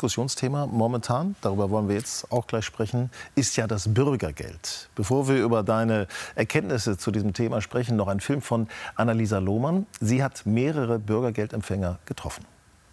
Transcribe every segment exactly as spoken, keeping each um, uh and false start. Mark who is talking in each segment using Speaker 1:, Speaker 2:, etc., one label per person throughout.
Speaker 1: Diskussionsthema momentan, darüber wollen wir jetzt auch gleich sprechen, ist ja das Bürgergeld. Bevor wir über deine Erkenntnisse zu diesem Thema sprechen, noch ein Film von Annalisa Lohmann. Sie hat mehrere Bürgergeldempfänger getroffen.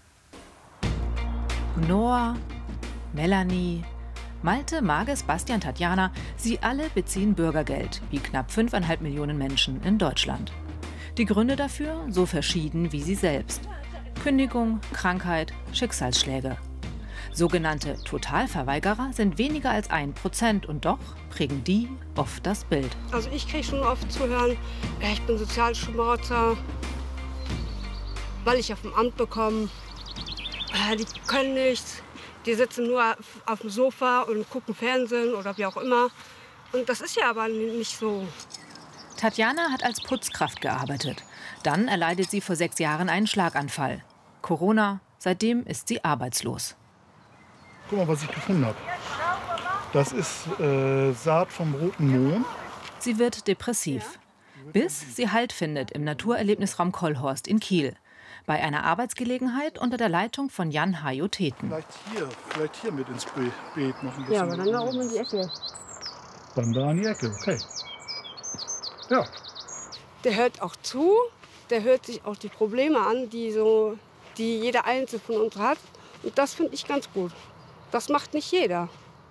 Speaker 2: Noah, Melanie, Malte, Marges, Bastian, Tatjana, sie alle beziehen Bürgergeld, wie knapp fünfeinhalb Millionen Menschen in Deutschland. Die Gründe dafür so verschieden wie sie selbst. Kündigung, Krankheit, Schicksalsschläge. Sogenannte Totalverweigerer sind weniger als ein Prozent und doch prägen die oft das Bild.
Speaker 3: Also ich kriege schon oft zu hören, ich bin Sozialschmarotzer, weil ich auf dem Amt bekomme. Die können nichts, die sitzen nur auf dem Sofa und gucken Fernsehen oder wie auch immer. Und das ist ja aber nicht so.
Speaker 2: Tatjana hat als Putzkraft gearbeitet. Dann erleidet sie vor sechs Jahren einen Schlaganfall. Corona, seitdem ist sie arbeitslos.
Speaker 4: Guck mal, was ich gefunden habe. Das ist äh, Saat vom roten Mohn.
Speaker 2: Sie wird depressiv, bis sie Halt findet im Naturerlebnisraum Kollhorst in Kiel. Bei einer Arbeitsgelegenheit unter der Leitung von Jan Hayoteten.
Speaker 4: Vielleicht hier, vielleicht hier mit ins Beet noch ein bisschen.
Speaker 3: Ja, aber dann da oben in die Ecke.
Speaker 4: Dann da in die Ecke, okay. Ja.
Speaker 3: Der hört auch zu, der hört sich auch die Probleme an, die, so, die jeder Einzelne von uns hat. Und das finde ich ganz gut. Das macht nicht jeder.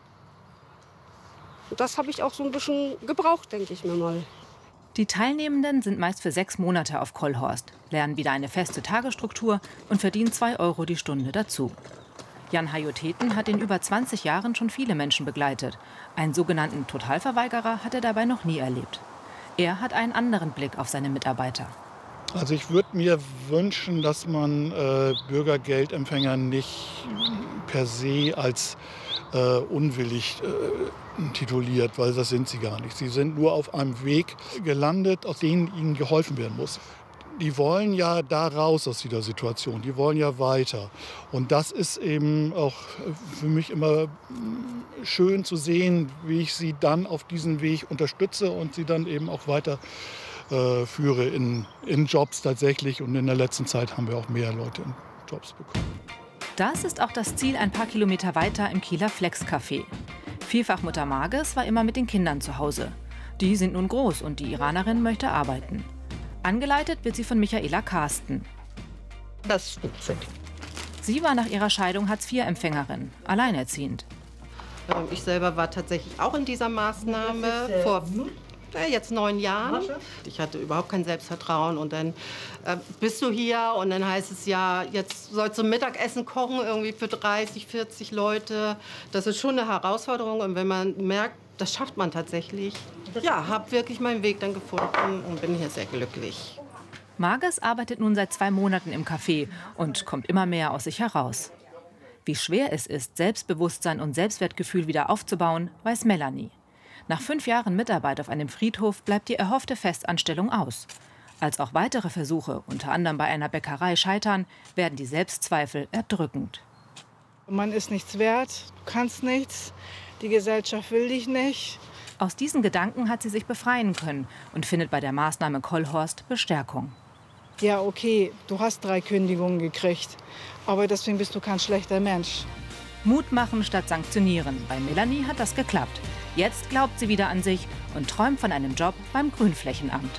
Speaker 3: Und das habe ich auch so ein bisschen gebraucht, denke ich mir mal.
Speaker 2: Die Teilnehmenden sind meist für sechs Monate auf Kollhorst, lernen wieder eine feste Tagesstruktur und verdienen zwei Euro die Stunde dazu. Jan Hayoteten hat in über zwanzig Jahren schon viele Menschen begleitet. Einen sogenannten Totalverweigerer hat er dabei noch nie erlebt. Er hat einen anderen Blick auf seine Mitarbeiter.
Speaker 4: Also ich würde mir wünschen, dass man äh, Bürgergeldempfänger nicht per se als äh, unwillig äh, tituliert, weil das sind sie gar nicht. Sie sind nur auf einem Weg gelandet, aus dem ihnen geholfen werden muss. Die wollen ja da raus aus dieser Situation, die wollen ja weiter. Und das ist eben auch für mich immer schön zu sehen, wie ich sie dann auf diesem Weg unterstütze und sie dann eben auch weiter äh, führe in, in Jobs tatsächlich. Und in der letzten Zeit haben wir auch mehr Leute in Jobs bekommen.
Speaker 2: Das ist auch das Ziel ein paar Kilometer weiter im Kieler Flex-Café. Vielfachmutter Marges war immer mit den Kindern zu Hause. Die sind nun groß und die Iranerin möchte arbeiten. Angeleitet wird sie von Michaela Karsten.
Speaker 5: Das ist gut, finde ich.
Speaker 2: Sie war nach ihrer Scheidung Hartz vier Empfängerin, alleinerziehend.
Speaker 5: Ich selber war tatsächlich auch in dieser Maßnahme vor äh, jetzt neun Jahren. Ich hatte überhaupt kein Selbstvertrauen und dann äh, bist du hier und dann heißt es ja, jetzt sollst du Mittagessen kochen irgendwie für dreißig, vierzig Leute. Das ist schon eine Herausforderung und wenn man merkt, das schafft man tatsächlich. Ja, habe wirklich meinen Weg dann gefunden und bin hier sehr glücklich.
Speaker 2: Marges arbeitet nun seit zwei Monaten im Café und kommt immer mehr aus sich heraus. Wie schwer es ist, Selbstbewusstsein und Selbstwertgefühl wieder aufzubauen, weiß Melanie. Nach fünf Jahren Mitarbeit auf einem Friedhof bleibt die erhoffte Festanstellung aus. Als auch weitere Versuche, unter anderem bei einer Bäckerei, scheitern, werden die Selbstzweifel erdrückend.
Speaker 6: Man ist nichts wert, du kannst nichts, die Gesellschaft will dich nicht.
Speaker 2: Aus diesen Gedanken hat sie sich befreien können und findet bei der Maßnahme Kollhorst Bestärkung.
Speaker 6: Ja, okay, du hast drei Kündigungen gekriegt, aber deswegen bist du kein schlechter Mensch.
Speaker 2: Mut machen statt sanktionieren. Bei Melanie hat das geklappt. Jetzt glaubt sie wieder an sich und träumt von einem Job beim Grünflächenamt.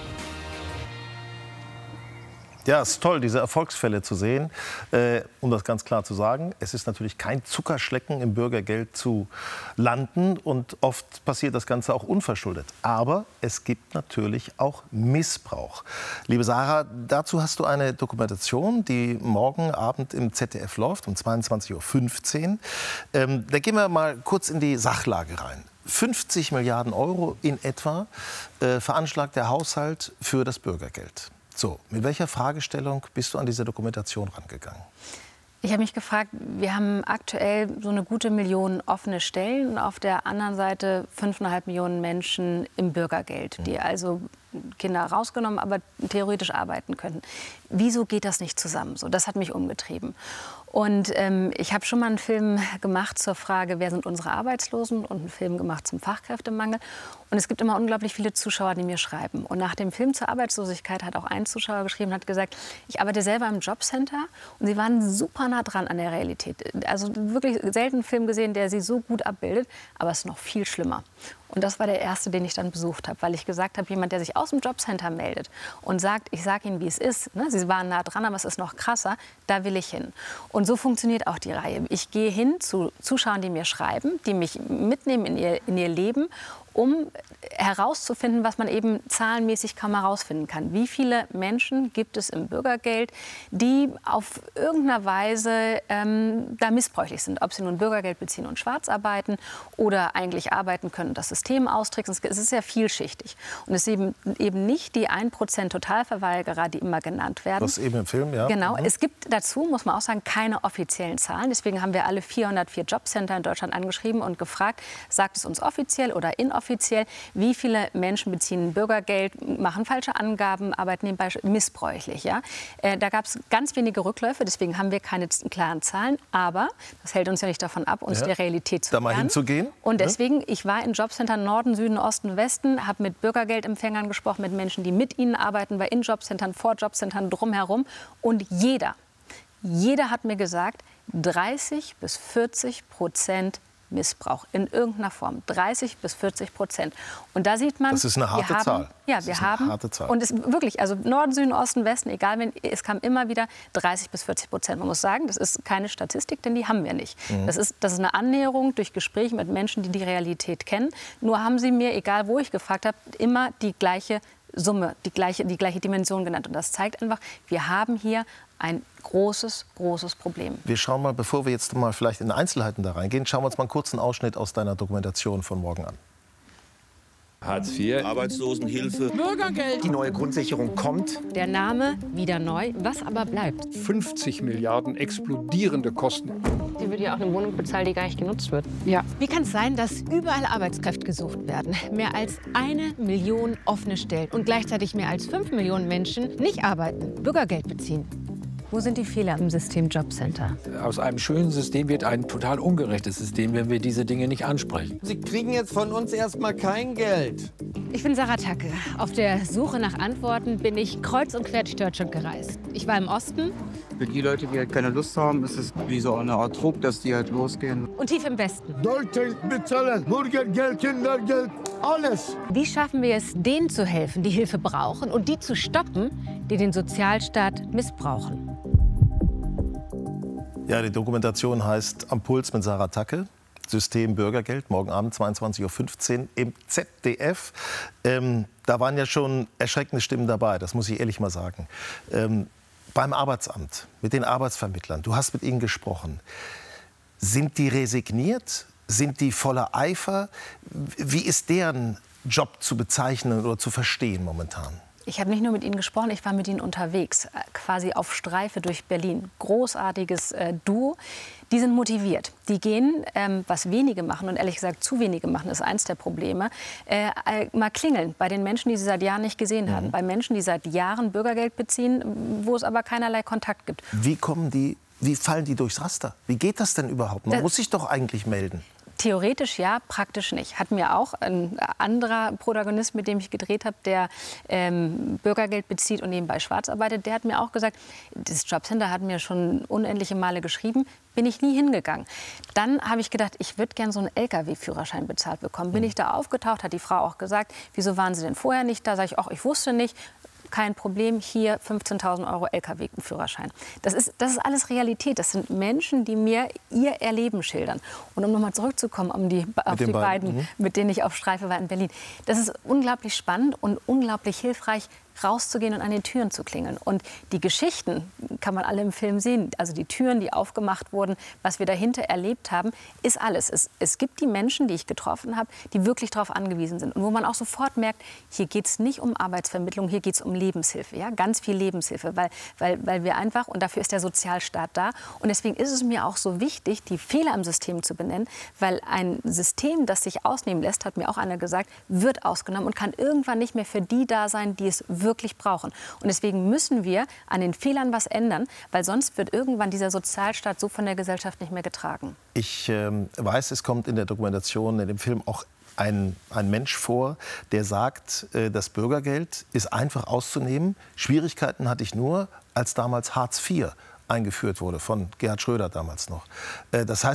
Speaker 1: Ja, es ist toll, diese Erfolgsfälle zu sehen. Äh, um das ganz klar zu sagen, es ist natürlich kein Zuckerschlecken, im Bürgergeld zu landen. Und oft passiert das Ganze auch unverschuldet. Aber es gibt natürlich auch Missbrauch. Liebe Sarah, dazu hast du eine Dokumentation, die morgen Abend im Z D F läuft, um zweiundzwanzig Uhr fünfzehn. Ähm, da gehen wir mal kurz in die Sachlage rein. fünfzig Milliarden Euro in etwa äh, veranschlagt der Haushalt für das Bürgergeld. So, mit welcher Fragestellung bist du an diese Dokumentation rangegangen?
Speaker 7: Ich habe mich gefragt, wir haben aktuell so eine gute Million offene Stellen und auf der anderen Seite fünfeinhalb Millionen Menschen im Bürgergeld, die also Kinder rausgenommen, aber theoretisch arbeiten könnten. Wieso geht das nicht zusammen? So, das hat mich umgetrieben. Und ähm, ich habe schon mal einen Film gemacht zur Frage, wer sind unsere Arbeitslosen und einen Film gemacht zum Fachkräftemangel. Und es gibt immer unglaublich viele Zuschauer, die mir schreiben. Und nach dem Film zur Arbeitslosigkeit hat auch ein Zuschauer geschrieben und hat gesagt, ich arbeite selber im Jobcenter und sie waren super nah dran an der Realität. Also wirklich selten einen Film gesehen, der sie so gut abbildet, aber es ist noch viel schlimmer. Und das war der erste, den ich dann besucht habe, weil ich gesagt habe, jemand, der sich aus dem Jobcenter meldet und sagt, ich sage Ihnen, wie es ist, ne? Sie waren nah dran, aber es ist noch krasser, da will ich hin. Und so funktioniert auch die Reihe. Ich gehe hin zu Zuschauern, die mir schreiben, die mich mitnehmen in ihr, in ihr Leben, um herauszufinden, was man eben zahlenmäßig kaum herausfinden kann. Wie viele Menschen gibt es im Bürgergeld, die auf irgendeiner Weise ähm, da missbräuchlich sind? Ob sie nun Bürgergeld beziehen und schwarz arbeiten oder eigentlich arbeiten können und das System austricksen. Es ist sehr vielschichtig. Und es ist eben, eben nicht die ein Prozent Totalverweigerer, die immer genannt werden.
Speaker 1: Das eben im Film, ja.
Speaker 7: Genau.
Speaker 1: Mhm.
Speaker 7: Es gibt dazu, muss man auch sagen, keine offiziellen Zahlen. Deswegen haben wir alle vierhundertvier Jobcenter in Deutschland angeschrieben und gefragt, sagt es uns offiziell oder inoffiziell, wie viele Menschen beziehen Bürgergeld, machen falsche Angaben, arbeiten nebenbei missbräuchlich. Ja? Äh, da gab es ganz wenige Rückläufe, deswegen haben wir keine klaren Zahlen. Aber das hält uns ja nicht davon ab, uns
Speaker 1: ja.
Speaker 7: der Realität zu
Speaker 1: da mal
Speaker 7: lernen.
Speaker 1: hinzugehen.
Speaker 7: Und deswegen, ich war in Jobcentern Norden, Süden, Osten, Westen, habe mit Bürgergeldempfängern gesprochen, mit Menschen, die mit ihnen arbeiten, war in Jobcentern, vor Jobcentern, drumherum. Und jeder, jeder hat mir gesagt, dreißig bis vierzig Prozent Missbrauch in irgendeiner Form. dreißig bis vierzig Prozent. Und da sieht man,
Speaker 1: das ist eine harte
Speaker 7: wir haben,
Speaker 1: Zahl.
Speaker 7: Ja,
Speaker 1: das
Speaker 7: wir
Speaker 1: ist eine
Speaker 7: haben,
Speaker 1: harte Zahl.
Speaker 7: und es wirklich, also Norden, Süden, Osten, Westen, egal, wenn, es kam immer wieder dreißig bis vierzig Prozent. Man muss sagen, das ist keine Statistik, denn die haben wir nicht. Mhm. Das ist, das ist eine Annäherung durch Gespräche mit Menschen, die die Realität kennen. Nur haben sie mir, egal wo ich gefragt habe, immer die gleiche Summe, die gleiche, die gleiche Dimension genannt. Und das zeigt einfach, wir haben hier ein großes, großes Problem.
Speaker 1: Wir schauen mal, bevor wir jetzt mal vielleicht in Einzelheiten da reingehen, schauen wir uns mal einen kurzen Ausschnitt aus deiner Dokumentation von morgen an.
Speaker 8: Hartz vier, Arbeitslosenhilfe,
Speaker 9: Bürgergeld. Die neue Grundsicherung kommt.
Speaker 10: Der Name wieder neu, was aber bleibt.
Speaker 11: fünfzig Milliarden explodierende Kosten.
Speaker 10: Hier wird ja auch eine Wohnung bezahlt, die gar nicht genutzt wird.
Speaker 6: Ja.
Speaker 10: Wie kann es sein, dass überall Arbeitskräfte gesucht werden? Mehr als eine Million offene Stellen und gleichzeitig mehr als fünf Millionen Menschen nicht arbeiten, Bürgergeld beziehen. Wo sind die Fehler im System Jobcenter?
Speaker 11: Aus einem schönen System wird ein total ungerechtes System, wenn wir diese Dinge nicht ansprechen.
Speaker 12: Sie kriegen jetzt von uns erstmal kein Geld.
Speaker 10: Ich bin Sarah Tacke. Auf der Suche nach Antworten bin ich kreuz und quer durch Deutschland gereist. Ich war im Osten.
Speaker 13: Für die Leute, die halt keine Lust haben, ist es wie so eine Art Druck, dass die halt losgehen.
Speaker 10: Und tief im Westen.
Speaker 14: Deutsche bezahlen, Bürgergeld, Kindergeld, alles.
Speaker 10: Wie schaffen wir es, denen zu helfen, die Hilfe brauchen, und die zu stoppen, die den Sozialstaat missbrauchen?
Speaker 1: Ja, die Dokumentation heißt Am Puls mit Sarah Tacke. System Bürgergeld, morgen Abend zweiundzwanzig Uhr fünfzehn im Z D F. Ähm, da waren ja schon erschreckende Stimmen dabei, das muss ich ehrlich mal sagen. Ähm, beim Arbeitsamt, mit den Arbeitsvermittlern, du hast mit ihnen gesprochen. Sind die resigniert? Sind die voller Eifer? Wie ist deren Job zu bezeichnen oder zu verstehen momentan?
Speaker 7: Ich habe nicht nur mit ihnen gesprochen, ich war mit ihnen unterwegs, quasi auf Streife durch Berlin. Großartiges äh, Duo. Die sind motiviert. Die gehen, ähm, was wenige machen, und ehrlich gesagt zu wenige machen, ist eins der Probleme, äh, mal klingeln bei den Menschen, die sie seit Jahren nicht gesehen haben. Mhm. Bei Menschen, die seit Jahren Bürgergeld beziehen, wo es aber keinerlei Kontakt gibt.
Speaker 1: Wie kommen die, wie fallen die durchs Raster? Wie geht das denn überhaupt? Man das muss sich doch eigentlich melden.
Speaker 7: Theoretisch ja, praktisch nicht. Hat mir auch ein anderer Protagonist, mit dem ich gedreht habe, der ähm, Bürgergeld bezieht und nebenbei schwarz arbeitet, der hat mir auch gesagt, das Jobcenter hat mir schon unendliche Male geschrieben, bin ich nie hingegangen. Dann habe ich gedacht, ich würde gern so einen L K W-Führerschein bezahlt bekommen. Bin ich da aufgetaucht, hat die Frau auch gesagt, wieso waren Sie denn vorher nicht da? Sag ich, ach, ich wusste nicht. Kein Problem, hier fünfzehntausend Euro L K W-Führerschein. Das ist, das ist alles Realität. Das sind Menschen, die mir ihr Erleben schildern. Und um nochmal zurückzukommen um die, auf die beiden, beiden mhm. mit denen ich auf Streife war in Berlin. Das ist unglaublich spannend und unglaublich hilfreich, rauszugehen und an den Türen zu klingeln. Und die Geschichten kann man alle im Film sehen. Also die Türen, die aufgemacht wurden, was wir dahinter erlebt haben, ist alles. Es, es gibt die Menschen, die ich getroffen habe, die wirklich darauf angewiesen sind. Und wo man auch sofort merkt, hier geht es nicht um Arbeitsvermittlung, hier geht es um Lebenshilfe. Ja? Ganz viel Lebenshilfe, weil, weil, weil wir einfach, und dafür ist der Sozialstaat da. Und deswegen ist es mir auch so wichtig, die Fehler im System zu benennen, weil ein System, das sich ausnehmen lässt, hat mir auch einer gesagt, wird ausgenommen und kann irgendwann nicht mehr für die da sein, die es wirklich wirklich brauchen. Und deswegen müssen wir an den Fehlern was ändern, weil sonst wird irgendwann dieser Sozialstaat so von der Gesellschaft nicht mehr getragen.
Speaker 1: Ich ähm, weiß, es kommt in der Dokumentation, in dem Film auch ein, ein Mensch vor, der sagt, äh, das Bürgergeld ist einfach auszunehmen. Schwierigkeiten hatte ich nur, als damals Hartz vier eingeführt wurde, von Gerhard Schröder damals noch. Äh, das heißt,